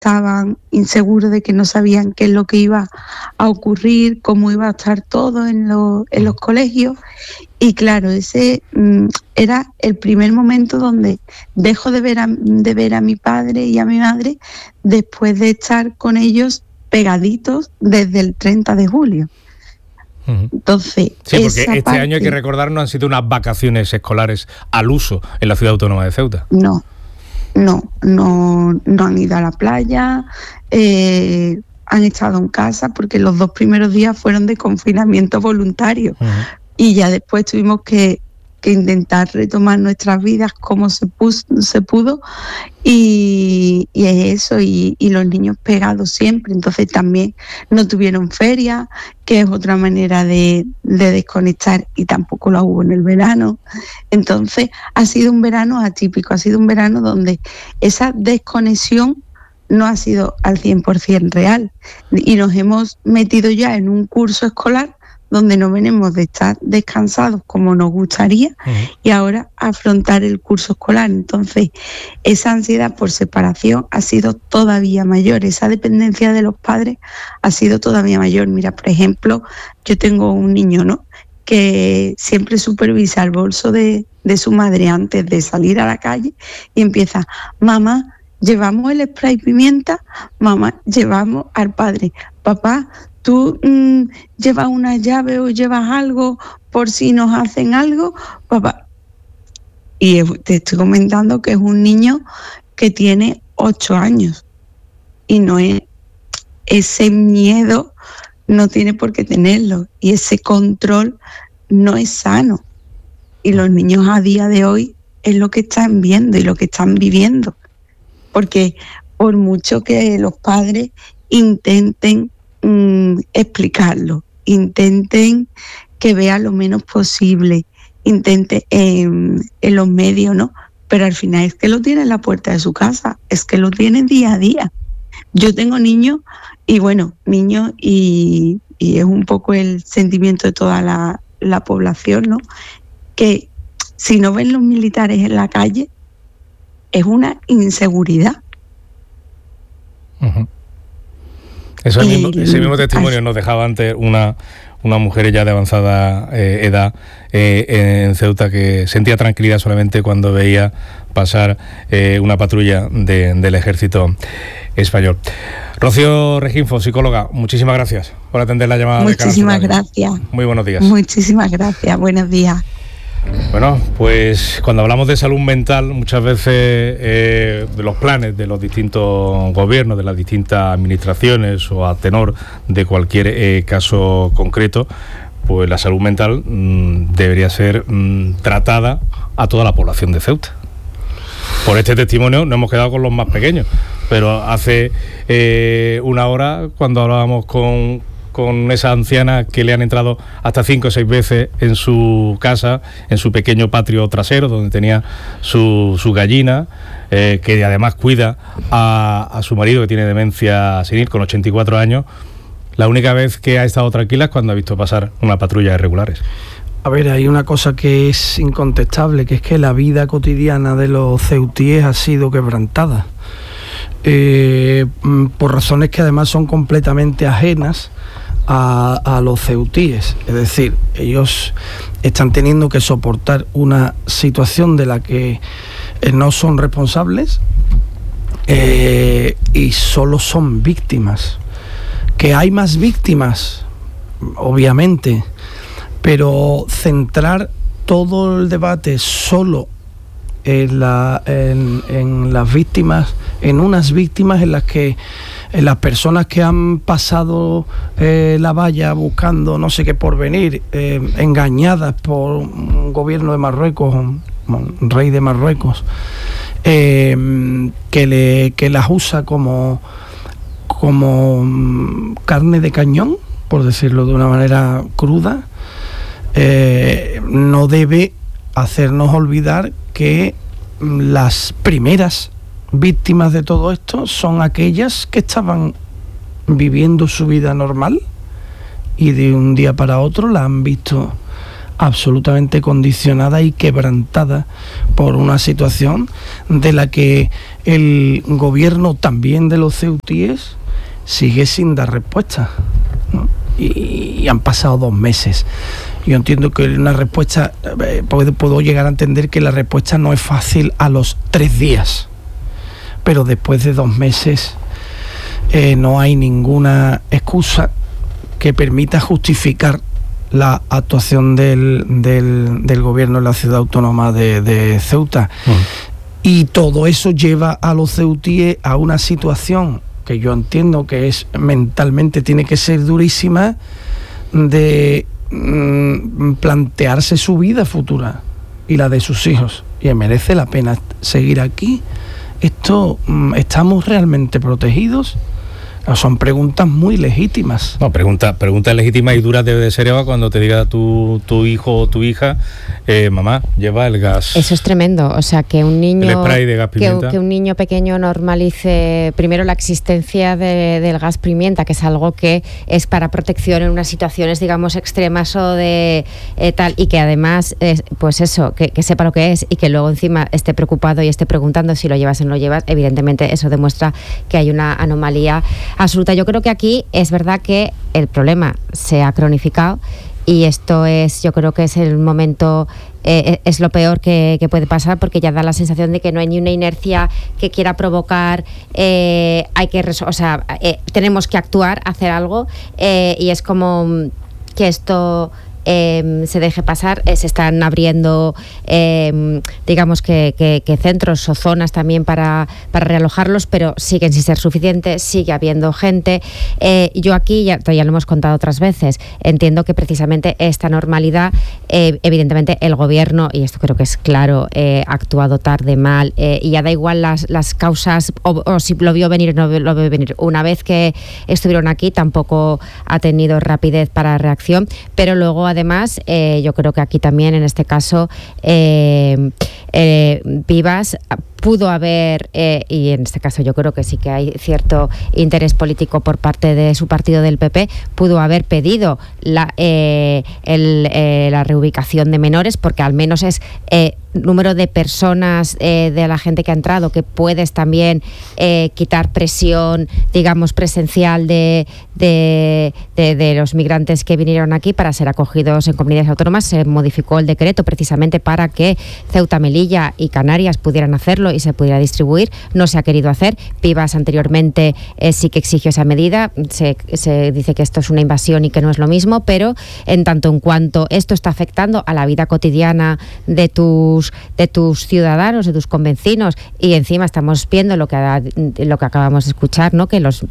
estaban inseguros, de que no sabían qué es lo que iba a ocurrir, cómo iba a estar todo en los colegios. Y claro, ese era el primer momento donde dejo de ver a mi padre y a mi madre después de estar con ellos pegaditos desde el 30 de julio. Entonces, sí, porque este año, hay que recordar, no han sido unas vacaciones escolares al uso en la ciudad autónoma de Ceuta. No han ido a la playa, han estado en casa, porque los 2 primeros días fueron de confinamiento voluntario. Y ya después tuvimos que intentar retomar nuestras vidas como se pudo, y es eso, y los niños pegados siempre. Entonces también no tuvieron feria, que es otra manera de desconectar, y tampoco la hubo en el verano. Entonces ha sido un verano atípico, ha sido un verano donde esa desconexión no ha sido al 100% real, y nos hemos metido ya en un curso escolar donde no venimos de estar descansados como nos gustaría, y ahora afrontar el curso escolar. Entonces, esa ansiedad por separación ha sido todavía mayor, esa dependencia de los padres ha sido todavía mayor. Mira, por ejemplo, yo tengo un niño, ¿no?, que siempre supervisa el bolso de su madre antes de salir a la calle, y empieza: mamá, llevamos el spray pimienta, mamá, llevamos al padre, papá, ¿tú llevas una llave o llevas algo por si nos hacen algo, papá? Y te estoy comentando que es un niño que tiene 8 años, y no es ese miedo, no tiene por qué tenerlo, y ese control no es sano. Y los niños a día de hoy es lo que están viendo y lo que están viviendo, porque por mucho que los padres intenten explicarlo, intenten que vea lo menos posible, intenten en los medios, ¿no?, pero al final es que lo tiene en la puerta de su casa, es que lo tienen día a día. Yo tengo niños, y es un poco el sentimiento de toda la población, ¿no?, que si no ven los militares en la calle es una inseguridad. Ese mismo testimonio nos dejaba antes una mujer ya de avanzada edad en Ceuta, que sentía tranquilidad solamente cuando veía pasar una patrulla del ejército español. Rocío Reginfo, psicóloga, muchísimas gracias por atender la llamada. Muchísimas gracias. Muy buenos días. Muchísimas gracias, buenos días. Bueno, pues cuando hablamos de salud mental, muchas veces de los planes de los distintos gobiernos, de las distintas administraciones, o a tenor de cualquier caso concreto, pues la salud mental debería ser tratada a toda la población de Ceuta. Por este testimonio nos hemos quedado con los más pequeños, pero hace una hora, cuando hablábamos con esa anciana que le han entrado hasta 5 o 6 veces en su casa, en su pequeño patio trasero, donde tenía su gallina, que además cuida a su marido, que tiene demencia senil, con 84 años, la única vez que ha estado tranquila es cuando ha visto pasar una patrulla de regulares. A ver, hay una cosa que es incontestable, que es que la vida cotidiana de los ceutíes ha sido quebrantada, por razones que además son completamente ajenas a los ceutíes. Es decir, ellos están teniendo que soportar una situación de la que no son responsables, y solo son víctimas. Que hay más víctimas, obviamente, pero centrar todo el debate solo en las víctimas, en unas víctimas en las personas que han pasado la valla buscando no sé qué porvenir, engañadas por un gobierno de Marruecos, un rey de Marruecos, que las usa como carne de cañón, por decirlo de una manera cruda, no debe hacernos olvidar que las primeras víctimas de todo esto son aquellas que estaban viviendo su vida normal y de un día para otro la han visto absolutamente condicionada y quebrantada por una situación de la que el gobierno también de los ceutíes sigue sin dar respuesta, ¿no? Y han pasado 2 meses. Yo entiendo que una respuesta, puedo llegar a entender que la respuesta no es fácil a los 3 días, pero después de 2 meses no hay ninguna excusa que permita justificar la actuación del gobierno en la ciudad autónoma de Ceuta. Y todo eso lleva a los ceutíes a una situación que yo entiendo que es mentalmente tiene que ser durísima, de plantearse su vida futura y la de sus hijos. Y merece la pena seguir aquí. ¿Estamos realmente protegidos? Son preguntas muy legítimas. No, preguntas legítimas y duras debe de ser, Eva, cuando te diga tu hijo o tu hija, mamá, lleva el gas. Eso es tremendo. O sea, que un niño, el spray de gas pimienta. Que un niño pequeño normalice primero la existencia del gas pimienta, que es algo que es para protección en unas situaciones, digamos, extremas o de tal, y que además, pues eso, que sepa lo que es, y que luego encima esté preocupado y esté preguntando si lo llevas o no lo llevas. Evidentemente eso demuestra que hay una anomalía absoluta. Yo creo que aquí es verdad que el problema se ha cronificado y esto es, yo creo que es el momento, es lo peor que puede pasar, porque ya da la sensación de que no hay ni una inercia que quiera provocar, tenemos que actuar, hacer algo, y es como que esto se deje pasar. Se están abriendo digamos que centros o zonas también para realojarlos, pero siguen sin ser suficientes, sigue habiendo gente. Yo aquí, ya lo hemos contado otras veces, entiendo que precisamente esta normalidad, evidentemente el gobierno, y esto creo que es claro, ha actuado tarde, mal, y ya da igual las causas o si lo vio venir o no lo vio venir. Una vez que estuvieron aquí tampoco ha tenido rapidez para reacción, pero luego además, yo creo que aquí también, en este caso, Vivas pudo haber, y en este caso yo creo que sí que hay cierto interés político por parte de su partido, del PP, pudo haber pedido la reubicación de menores, porque al menos es número de personas, de la gente que ha entrado, que puedes también quitar presión, digamos, presencial de los migrantes que vinieron aquí para ser acogidos en comunidades autónomas. Se modificó el decreto precisamente para que Ceuta, Melilla y Canarias pudieran hacerlo y se pudiera distribuir. No se ha querido hacer. Vivas anteriormente sí que exigió esa medida. Se dice que esto es una invasión y que no es lo mismo, pero en tanto en cuanto esto está afectando a la vida cotidiana de tus ciudadanos, de tus convecinos, y encima estamos viendo lo que acabamos de escuchar, ¿no? Que los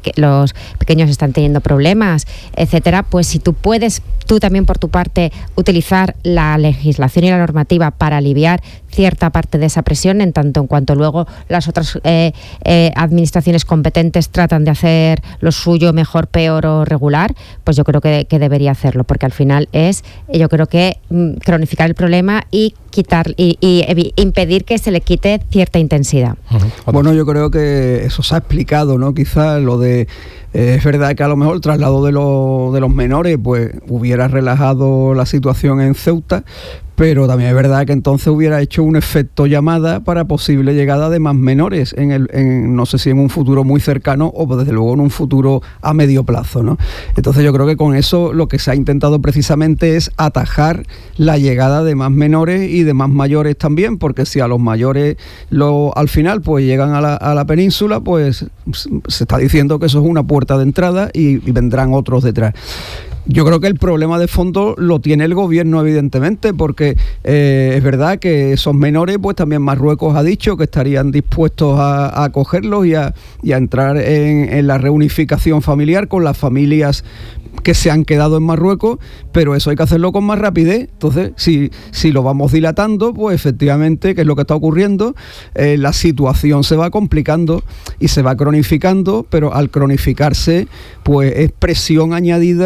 pequeños están teniendo problemas, etcétera. Pues si tú puedes, tú también por tu parte, utilizar la legislación y la normativa para aliviar cierta parte de esa presión, en tanto en cuanto luego las otras administraciones competentes tratan de hacer lo suyo mejor, peor o regular, pues yo creo que debería hacerlo, porque al final es, yo creo que cronificar el problema y quitar y impedir que se le quite cierta intensidad. Bueno, yo creo que eso se ha explicado, ¿no? Quizás lo de es verdad que a lo mejor el traslado de los menores pues hubiera relajado la situación en Ceuta, pero también es verdad que entonces hubiera hecho un efecto llamada para posible llegada de más menores no sé si en un futuro muy cercano o desde luego en un futuro a medio plazo, ¿no? Entonces yo creo que con eso lo que se ha intentado precisamente es atajar la llegada de más menores y de más mayores también, porque si a los mayores al final pues llegan a la península, pues se está diciendo que eso es una puerta de entrada y vendrán otros detrás. Yo creo que el problema de fondo lo tiene el gobierno, evidentemente, porque es verdad que esos menores, pues también Marruecos ha dicho que estarían dispuestos a acogerlos y a entrar en la reunificación familiar con las familias que se han quedado en Marruecos, pero eso hay que hacerlo con más rapidez. Entonces, si lo vamos dilatando, pues efectivamente, que es lo que está ocurriendo, la situación se va complicando y se va cronificando, pero al cronificarse, pues es presión añadida sobre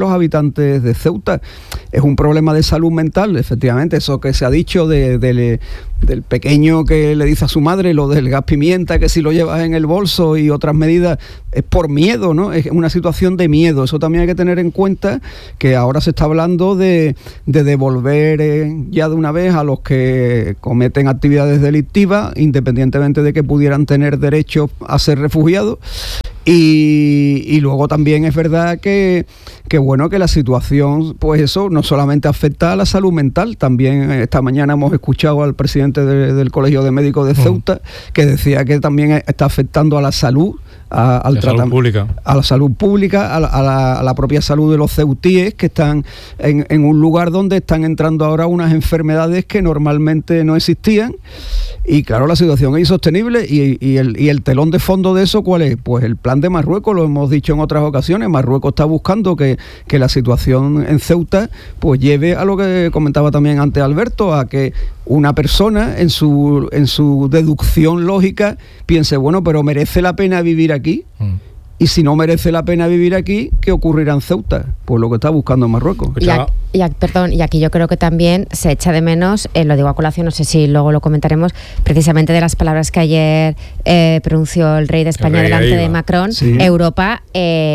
los habitantes de Ceuta. Es un problema de salud mental, efectivamente, eso que se ha dicho del pequeño que le dice a su madre lo del gas pimienta, que si lo llevas en el bolso y otras medidas, es por miedo, ¿no? Es una situación de miedo. Eso también hay que tener en cuenta, que ahora se está hablando de devolver ya de una vez a los que cometen actividades delictivas, independientemente de que pudieran tener derecho a ser refugiados. Y luego también es verdad que bueno, que la situación, pues eso, no solamente afecta a la salud mental, también esta mañana hemos escuchado al presidente del Colegio de Médicos de Ceuta, que decía que también está afectando a la salud, a la salud pública, a la propia salud de los ceutíes, que están en un lugar donde están entrando ahora unas enfermedades que normalmente no existían. Y claro, la situación es insostenible y el telón de fondo de eso, ¿cuál es? Pues el plan de Marruecos, lo hemos dicho en otras ocasiones. Marruecos está buscando que la situación en Ceuta pues lleve a lo que comentaba también antes Alberto, a que una persona en su deducción lógica piense, bueno, pero ¿merece la pena vivir aquí? Y si no merece la pena vivir aquí, ¿qué ocurrirá en Ceuta? Pues lo que está buscando en Marruecos. Y aquí yo creo que también se echa de menos, lo digo a colación, no sé si luego lo comentaremos, precisamente de las palabras que ayer pronunció el rey de España delante de Macron. Sí. Europa,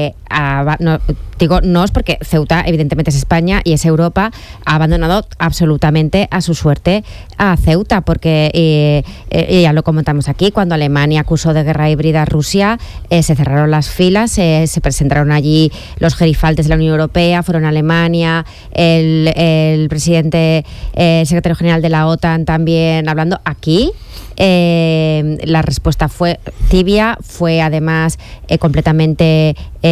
no es porque Ceuta evidentemente es España y es Europa, ha abandonado absolutamente a su suerte a Ceuta, porque ya lo comentamos aquí, cuando Alemania acusó de guerra híbrida a Rusia, se cerraron las filas, se presentaron allí los gerifaltes de la Unión Europea, fueron a Alemania, el presidente, el secretario general de la OTAN también hablando. Aquí la respuesta fue tibia, fue además completamente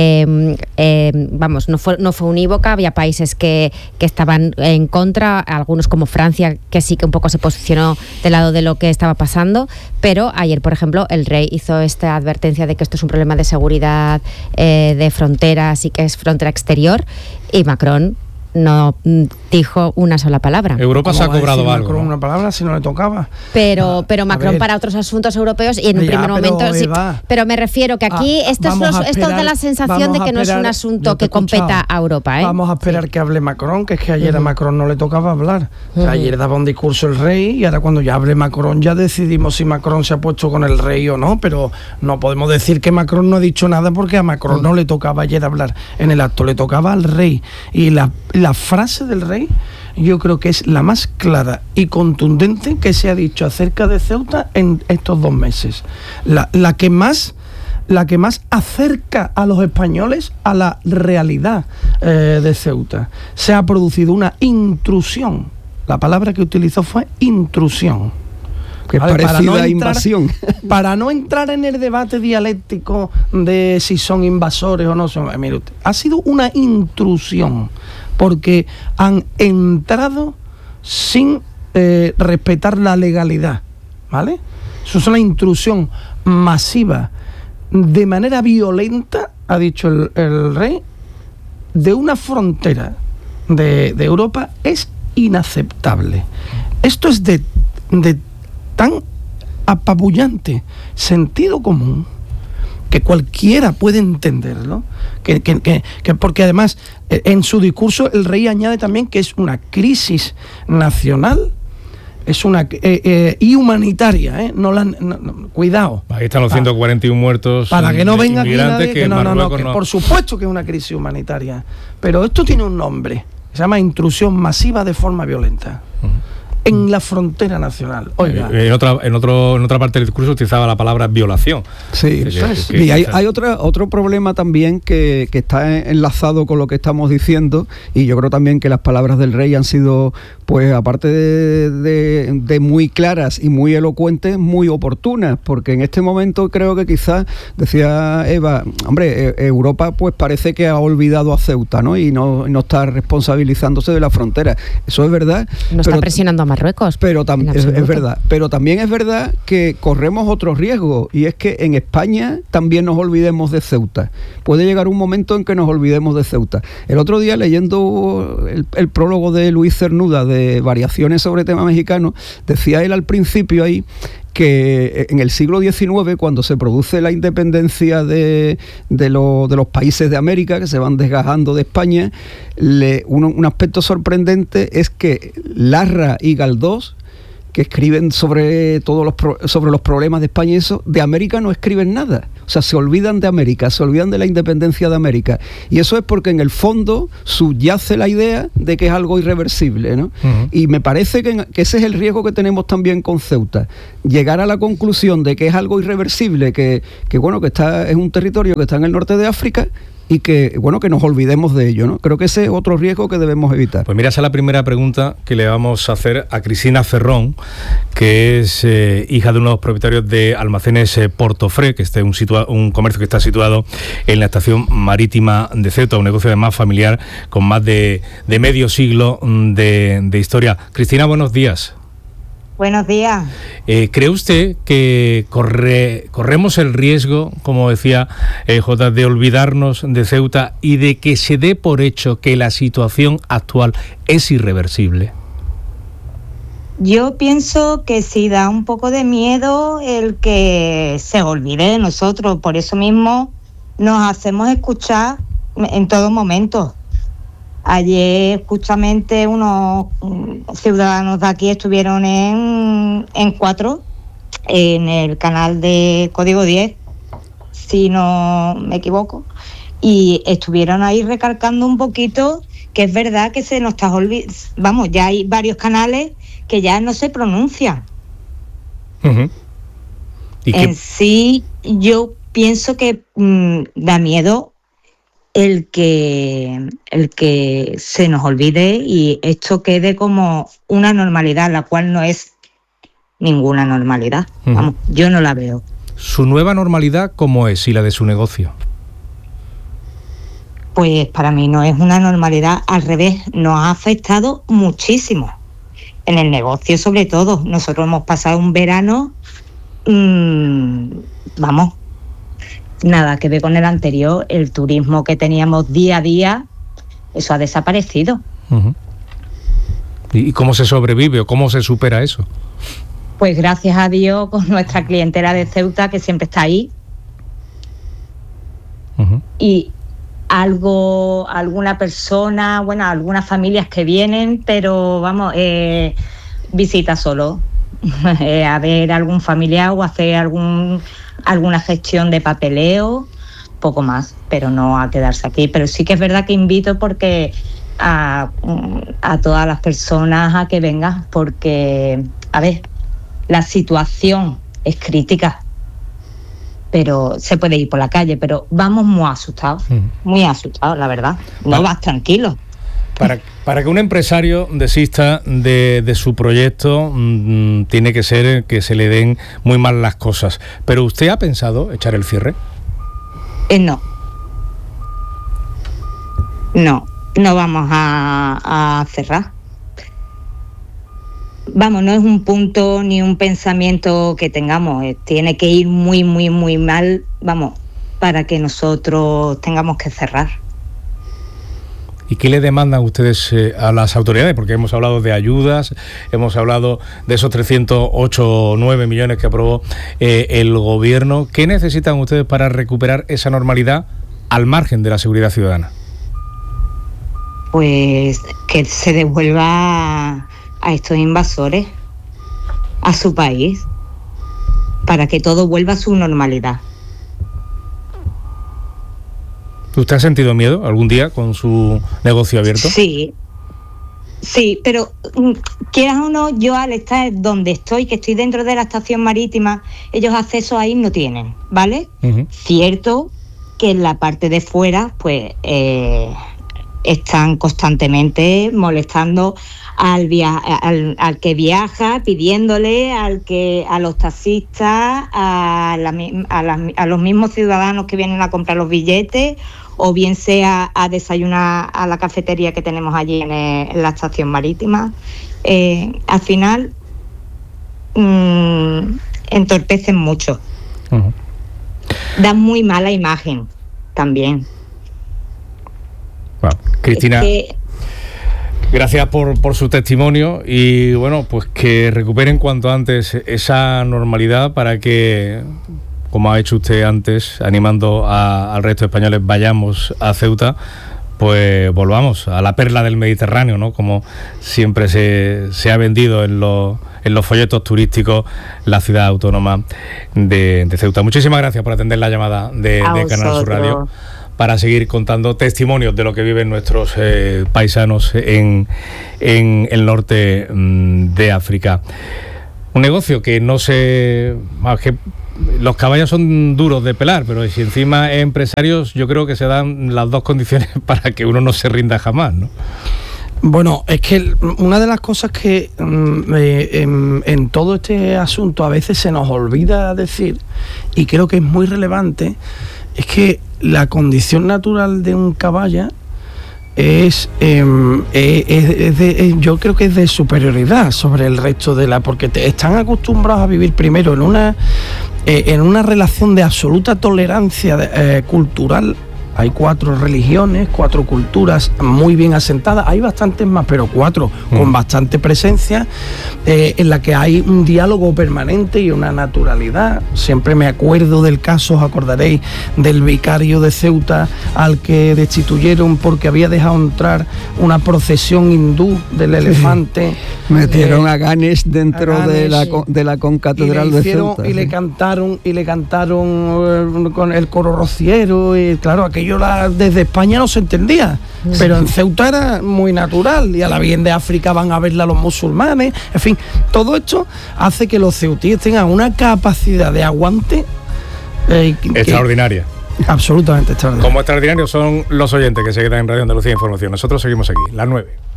no fue unívoca. Había países que estaban en contra, algunos como Francia, que sí que un poco se posicionó del lado de lo que estaba pasando, pero ayer, por ejemplo, el rey hizo esta advertencia de que esto es un problema de seguridad de fronteras y que es frontera exterior, y Macron no dijo una sola palabra. Europa se ha cobrado algo, ¿no? Una palabra si no le tocaba. Pero Macron para otros asuntos europeos y en un primer momento pero me refiero que aquí esto da la sensación de que no es un asunto que competa a Europa, ¿eh? Vamos a esperar que hable Macron, que es que ayer a Macron no le tocaba hablar. O sea, ayer daba un discurso el rey y ahora cuando ya hable Macron ya decidimos si Macron se ha puesto con el rey o no, pero no podemos decir que Macron no ha dicho nada porque a Macron no le tocaba ayer hablar en el acto, le tocaba al rey. Y la frase del rey yo creo que es la más clara y contundente que se ha dicho acerca de Ceuta en estos 2 meses. La que más acerca a los españoles a la realidad de Ceuta. Se ha producido una intrusión. La palabra que utilizó fue intrusión. Que parecida a invasión. Para no entrar en el debate dialéctico de si son invasores o no son. Mire usted, ha sido una intrusión, porque han entrado sin respetar la legalidad, ¿vale? Eso es una intrusión masiva, de manera violenta, ha dicho el rey, de una frontera de Europa. Es inaceptable. Esto es de tan apabullante sentido común que cualquiera puede entenderlo, que porque además en su discurso el rey añade también que es una crisis nacional, es una y humanitaria, cuidado. Ahí están los 141 muertos. Para que no venga aquí nadie, que por supuesto que es una crisis humanitaria, pero esto tiene un nombre, se llama intrusión masiva de forma violenta. En la frontera nacional. Oiga. En otra parte del discurso utilizaba la palabra violación. Sí, y hay otro problema también que está enlazado con lo que estamos diciendo, y yo creo también que las palabras del rey han sido, pues aparte de muy claras y muy elocuentes, muy oportunas, porque en este momento creo que quizás, decía Eva, Europa pues parece que ha olvidado a Ceuta, ¿no? Y no está responsabilizándose de la frontera. Eso es verdad. No está presionando a Marruecos. Pero es verdad. Pero también es verdad que corremos otro riesgo, y es que en España también nos olvidemos de Ceuta. Puede llegar un momento en que nos olvidemos de Ceuta. El otro día, leyendo el prólogo de Luis Cernuda de Variaciones sobre tema mexicano, decía él al principio ahí que en el siglo XIX, cuando se produce la independencia de los países de América, que se van desgajando de España, un aspecto sorprendente es que Larra y Galdós, que escriben sobre los problemas de España y eso, de América no escriben nada. O sea, se olvidan de América, se olvidan de la independencia de América. Y eso es porque en el fondo subyace la idea de que es algo irreversible, ¿no? Uh-huh. Y me parece que ese es el riesgo que tenemos también con Ceuta. Llegar a la conclusión de que es algo irreversible, que es un territorio que está en el norte de África, y que nos olvidemos de ello, ¿no? Creo que ese es otro riesgo que debemos evitar. Pues mira, esa es la primera pregunta que le vamos a hacer a Cristina Ferrón, que es hija de uno de los propietarios de Almacenes Portofre, que es un comercio que está situado en la estación marítima de Ceuta, un negocio además familiar con más de medio siglo de historia. Cristina, buenos días. Buenos días. ¿Cree usted que corremos el riesgo, como decía Jota, de olvidarnos de Ceuta y de que se dé por hecho que la situación actual es irreversible? Yo pienso que sí da un poco de miedo el que se olvide de nosotros. Por eso mismo nos hacemos escuchar en todo momento. Ayer justamente unos ciudadanos de aquí estuvieron en 4, en el canal de Código 10, si no me equivoco, y estuvieron ahí recalcando un poquito que es verdad que se nos está olvidando. Vamos, ya hay varios canales que ya no se pronuncian. Uh-huh. En sí, yo pienso que da miedo el que se nos olvide y esto quede como una normalidad, la cual no es ninguna normalidad. Uh-huh. Vamos, yo no la veo. ¿Su nueva normalidad cómo es y la de su negocio? Pues para mí no es una normalidad, al revés, nos ha afectado muchísimo. En el negocio sobre todo. Nosotros hemos pasado un verano, nada que ver con el anterior. El turismo que teníamos día a día, eso ha desaparecido. Uh-huh. ¿Y cómo se sobrevive o cómo se supera eso? Pues gracias a Dios con nuestra clientela de Ceuta, que siempre está ahí. Uh-huh. Y alguna persona, algunas familias que vienen, pero visita solo. A ver algún familiar o hacer alguna gestión de papeleo, poco más, pero no a quedarse aquí. Pero sí que es verdad que invito porque a todas las personas a que vengan, porque, a ver, la situación es crítica, pero se puede ir por la calle, pero vamos muy asustados, la verdad. No vas tranquilo. Para que un empresario desista de su proyecto, tiene que ser que se le den muy mal las cosas. ¿Pero usted ha pensado echar el cierre? No vamos a cerrar. Vamos, no es un punto ni un pensamiento que tengamos. Tiene que ir muy, muy, muy mal, para que nosotros tengamos que cerrar. ¿Y qué le demandan ustedes a las autoridades? Porque hemos hablado de ayudas, hemos hablado de esos 308,9 millones que aprobó el gobierno. ¿Qué necesitan ustedes para recuperar esa normalidad al margen de la seguridad ciudadana? Pues que se devuelva a estos invasores a su país, para que todo vuelva a su normalidad. ¿Usted ha sentido miedo algún día con su negocio abierto? Sí, pero quieras o no, yo al estar donde estoy, que estoy dentro de la estación marítima, ellos acceso ahí no tienen, ¿vale? Uh-huh. Cierto que en la parte de fuera, pues, están constantemente molestando al que viaja, pidiéndole a los taxistas, a los mismos ciudadanos que vienen a comprar los billetes, o bien sea a desayunar a la cafetería que tenemos allí en la estación marítima. Al final entorpecen mucho. Uh-huh. Dan muy mala imagen también. Bueno, Cristina, Gracias por su testimonio y bueno, pues que recuperen cuanto antes esa normalidad para que, como ha hecho usted antes, animando al resto de españoles, vayamos a Ceuta, pues volvamos a la perla del Mediterráneo, ¿no? Como siempre se ha vendido en los folletos turísticos la ciudad autónoma de Ceuta. Muchísimas gracias por atender la llamada de Canal Sur Radio para seguir contando testimonios de lo que viven nuestros paisanos en el norte de África. Un negocio que no se... que los caballos son duros de pelar, pero si encima empresarios, yo creo que se dan las dos condiciones para que uno no se rinda jamás, ¿no? Bueno, es que una de las cosas que en todo este asunto a veces se nos olvida decir, y creo que es muy relevante, es que la condición natural de un caballo yo creo que es de superioridad sobre el resto porque están acostumbrados a vivir primero en una relación de absoluta tolerancia cultural. Hay 4 religiones, 4 culturas muy bien asentadas, hay bastantes más, pero 4 con bastante presencia, en la que hay un diálogo permanente y una naturalidad. Siempre me acuerdo del caso, os acordaréis, del vicario de Ceuta al que destituyeron porque había dejado entrar una procesión hindú del elefante. Metieron a Ganesh dentro de la concatedral de Ceuta. Y le cantaron con el coro rociero, y claro, aquello desde España no se entendía, pero en Ceuta era muy natural, y a la bien de África van a verla los musulmanes. En fin, todo esto hace que los ceutíes tengan una capacidad de aguante extraordinaria. Absolutamente extraordinaria. Como extraordinarios son los oyentes que se quedan en Radio Andalucía Información. Nosotros seguimos aquí, las 9.